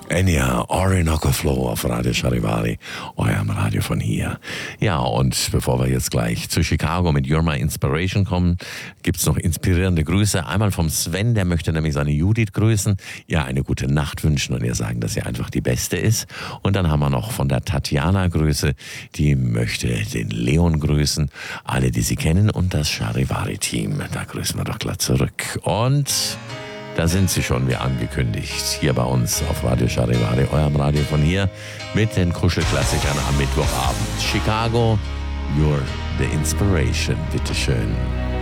Enya, Orinoco Flow auf Radio Charivari, eurem Radio von hier. Ja, und bevor wir jetzt gleich zu Chicago mit You're My Inspiration kommen, gibt's noch inspirierende Grüße. Einmal vom Sven, der möchte nämlich seine Judith grüßen, ihr eine gute Nacht wünschen und ihr sagen, dass sie einfach die Beste ist. Und dann haben wir noch von der Tatjana Grüße, die möchte den Leon grüßen, alle, die sie kennen und das Charivari-Team. Da grüßen wir doch glatt zurück. Und da sind sie schon, wie angekündigt, hier bei uns auf Radio Charivari, eurem Radio von hier, mit den Kuschelklassikern am Mittwochabend. Chicago, You're the Inspiration, bitteschön.